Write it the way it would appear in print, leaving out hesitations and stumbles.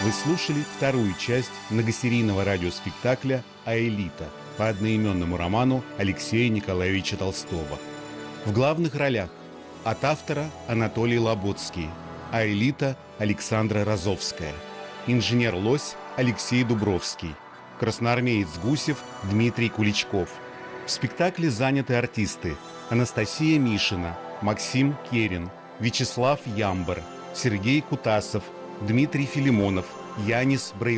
Вы слушали вторую часть многосерийного радиоспектакля «Аэлита» по одноименному роману Алексея Николаевича Толстого. В главных ролях от автора Анатолий Лоботский, Аэлита Александра Розовская, инженер-лось Алексей Дубровский, красноармеец Гусев Дмитрий Куличков. В спектакле заняты артисты Анастасия Мишина, Максим Керин, Вячеслав Ямбар, Сергей Кутасов, Дмитрий Филимонов, Янис Брайловский.